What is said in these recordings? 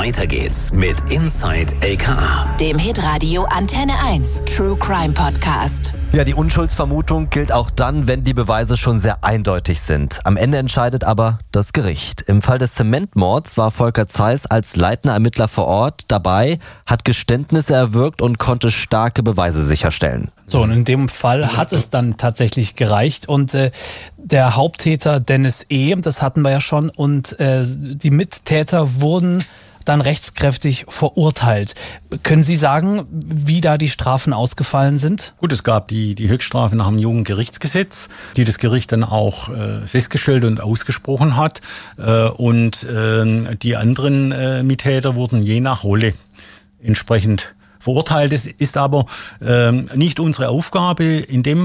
Weiter geht's mit Inside LKA, dem Hitradio Antenne 1 True Crime Podcast. Ja, die Unschuldsvermutung gilt auch dann, wenn die Beweise schon sehr eindeutig sind. Am Ende entscheidet aber das Gericht. Im Fall des Zementmords war Volker Zeiss als leitender Ermittler vor Ort dabei, hat Geständnisse erwirkt und konnte starke Beweise sicherstellen. So, und in dem Fall hat es dann tatsächlich gereicht und der Haupttäter Dennis E., das hatten wir ja schon, und die Mittäter wurden dann rechtskräftig verurteilt. Können Sie sagen, wie da die Strafen ausgefallen sind? Gut, es gab die Höchststrafe nach dem Jugendgerichtsgesetz, die das Gericht dann auch festgestellt und ausgesprochen hat. Und die anderen Mittäter wurden je nach Rolle entsprechend verurteilt. Es ist aber nicht unsere Aufgabe,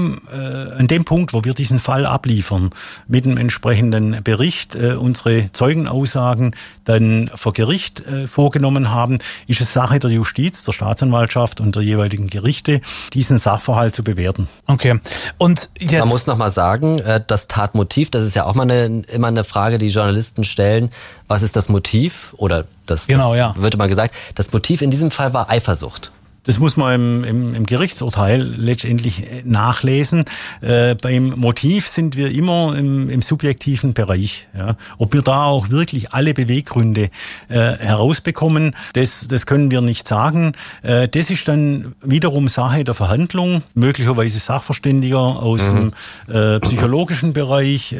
an dem Punkt, wo wir diesen Fall abliefern, mit dem entsprechenden Bericht unsere Zeugenaussagen dann vor Gericht vorgenommen haben, ist es Sache der Justiz, der Staatsanwaltschaft und der jeweiligen Gerichte, diesen Sachverhalt zu bewerten. Okay. Und jetzt, man muss nochmal sagen, das Tatmotiv, das ist ja auch mal immer eine Frage, die Journalisten stellen. Was ist das Motiv? Oder das wird immer gesagt. Das Motiv in diesem Fall war Eifersucht. Das muss man im Gerichtsurteil letztendlich nachlesen. Beim Motiv sind wir immer im subjektiven Bereich. Ja. Ob wir da auch wirklich alle Beweggründe herausbekommen, das können wir nicht sagen. Das ist dann wiederum Sache der Verhandlung, möglicherweise Sachverständiger aus dem psychologischen Bereich,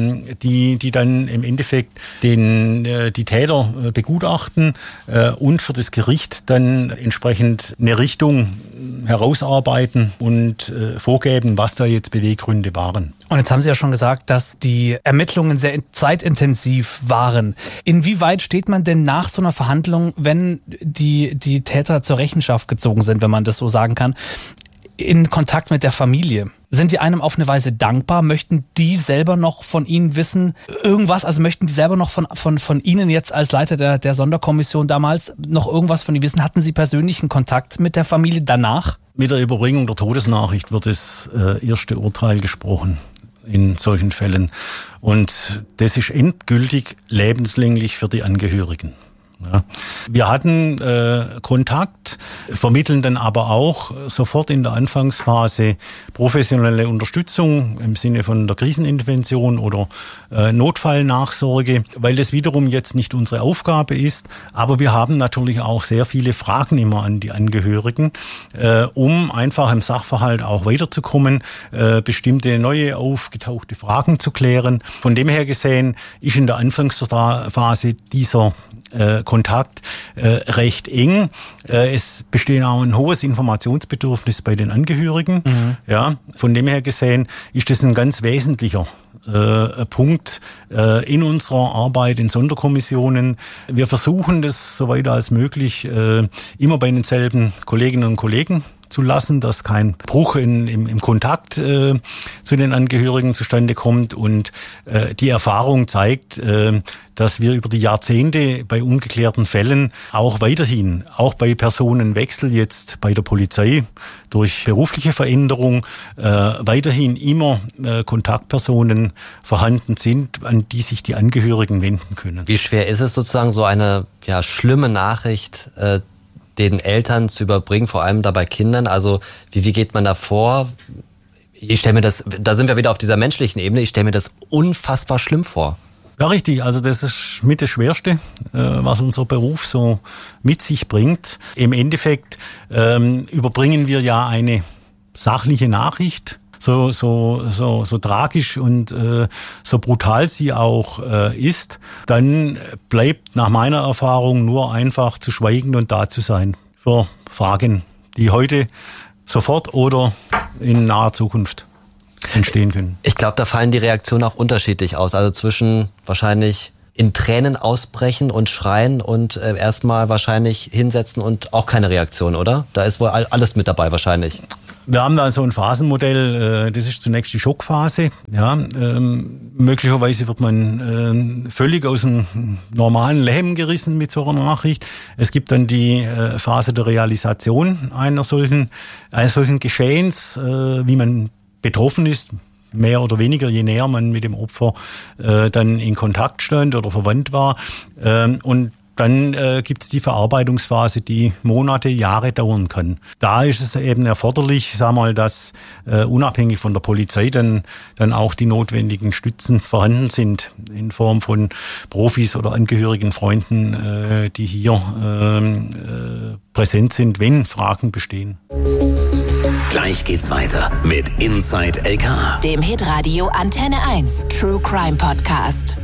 die dann im Endeffekt die Täter begutachten und für das Gericht dann entsprechend eine Richtung herausarbeiten und vorgeben, was da jetzt Beweggründe waren. Und jetzt haben Sie ja schon gesagt, dass die Ermittlungen sehr zeitintensiv waren. Inwieweit steht man denn nach so einer Verhandlung, wenn die Täter zur Rechenschaft gezogen sind, wenn man das so sagen kann, in Kontakt mit der Familie? Sind die einem auf eine Weise dankbar? Möchten die selber noch von Ihnen wissen, irgendwas? Also möchten die selber noch von Ihnen jetzt als Leiter der Sonderkommission damals noch irgendwas von Ihnen wissen? Hatten Sie persönlichen Kontakt mit der Familie danach? Mit der Überbringung der Todesnachricht wird das erste Urteil gesprochen in solchen Fällen. Und das ist endgültig lebenslänglich für die Angehörigen. Ja. Wir hatten Kontakt, vermitteln dann aber auch sofort in der Anfangsphase professionelle Unterstützung im Sinne von der Krisenintervention oder Notfallnachsorge, weil das wiederum jetzt nicht unsere Aufgabe ist. Aber wir haben natürlich auch sehr viele Fragen immer an die Angehörigen, um einfach im Sachverhalt auch weiterzukommen, bestimmte neue aufgetauchte Fragen zu klären. Von dem her gesehen ist in der Anfangsphase dieser Kontakt recht eng. Es besteht auch ein hohes Informationsbedürfnis bei den Angehörigen. Ja, von dem her gesehen ist das ein ganz wesentlicher Punkt in unserer Arbeit in Sonderkommissionen. Wir versuchen das soweit als möglich immer bei denselben Kolleginnen und Kollegen zu lassen, dass kein Bruch im Kontakt zu den Angehörigen zustande kommt. Und die Erfahrung zeigt, dass wir über die Jahrzehnte bei ungeklärten Fällen auch weiterhin, auch bei Personenwechsel jetzt bei der Polizei durch berufliche Veränderung, weiterhin immer Kontaktpersonen vorhanden sind, an die sich die Angehörigen wenden können. Wie schwer ist es sozusagen, so eine schlimme Nachricht den Eltern zu überbringen, vor allem dabei Kindern? Also wie geht man da vor? Ich stelle mir das, da sind wir wieder auf dieser menschlichen Ebene, ich stelle mir das unfassbar schlimm vor. Ja, richtig. Also das ist mit das Schwerste, was unser Beruf so mit sich bringt. Im Endeffekt überbringen wir ja eine sachliche Nachricht, so tragisch und so brutal sie auch ist. Dann bleibt nach meiner Erfahrung nur einfach zu schweigen und da zu sein für Fragen, die heute sofort oder in naher Zukunft entstehen können. Ich glaube, da fallen die Reaktionen auch unterschiedlich aus. Also zwischen wahrscheinlich in Tränen ausbrechen und schreien und erstmal wahrscheinlich hinsetzen und auch keine Reaktion, oder? Da ist wohl alles mit dabei wahrscheinlich. Wir haben da so ein Phasenmodell, das ist zunächst die Schockphase. Ja, möglicherweise wird man völlig aus dem normalen Leben gerissen mit so einer Nachricht. Es gibt dann die Phase der Realisation eines solchen Geschehens, wie man betroffen ist, mehr oder weniger, je näher man mit dem Opfer dann in Kontakt stand oder verwandt war. Und dann gibt es die Verarbeitungsphase, die Monate, Jahre dauern kann. Da ist es eben erforderlich, dass unabhängig von der Polizei dann auch die notwendigen Stützen vorhanden sind in Form von Profis oder Angehörigen, Freunden, die hier präsent sind, wenn Fragen bestehen. Gleich geht's weiter mit Inside LKA, dem Hitradio Antenne 1 True Crime Podcast.